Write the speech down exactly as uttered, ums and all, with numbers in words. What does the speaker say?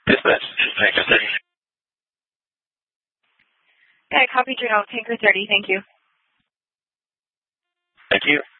Dispatch, Tanker thirty. Yeah, copy Juno, Tanker thirty, thank you. Thank you.